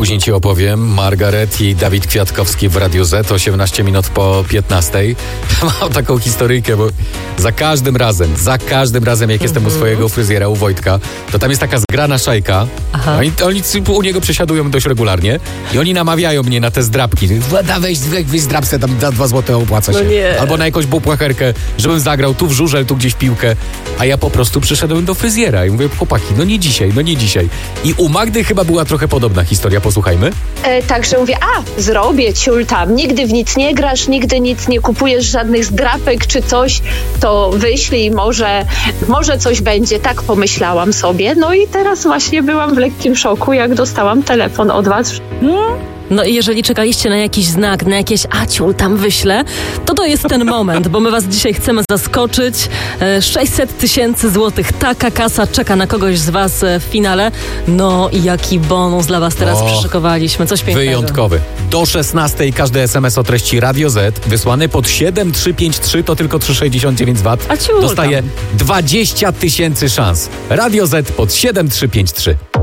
Później ci opowiem. Margaret i Dawid Kwiatkowski w Radiu Z, 18 minut po 15. Mam taką historyjkę, bo za każdym razem jak jestem u swojego fryzjera, u Wojtka, to tam jest taka zgrana szajka. Oni u niego przesiadują dość regularnie i oni namawiają mnie na te zdrabki. Weź zdrab se tam za 2 złote opłaca się. Albo na jakąś bukłacherkę, żebym zagrał tu w żużel, tu gdzieś piłkę. A ja po prostu przyszedłem do fryzjera i mówię, chłopaki, no nie dzisiaj. I u Magdy chyba była trochę podobna historia, posłuchajmy. Także mówię, zrobię ciul tam, nigdy w nic nie grasz, nigdy nic nie kupujesz, żadnych zdrapek czy coś, to wyślij, może coś będzie, tak pomyślałam sobie. No i teraz właśnie byłam w lekkim szoku, jak dostałam telefon od was. No i jeżeli czekaliście na jakiś znak, na jakieś ciul tam wyślę, to jest ten moment, bo my was dzisiaj chcemy zaskoczyć. 600 000 złotych. Taka kasa czeka na kogoś z was w finale. No i jaki bonus dla was teraz przyszykowaliśmy. Coś pięknego. Wyjątkowy. Do 16 każdy SMS o treści Radio Z wysłany pod 7353, to tylko 3,69 W. Dostaje 20 000 szans. Radio Z pod 7353.